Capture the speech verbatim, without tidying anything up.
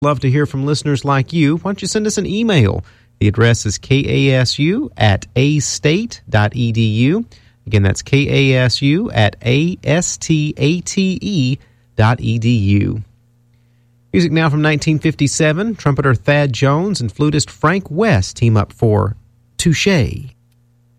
Love to hear from listeners like you. Why don't you send us an email? The address is kasu at astate.edu. Again, that's kasu at astate dot edu. Music now from nineteen fifty-seven. Trumpeter Thad Jones and flutist Frank West team up for Touché.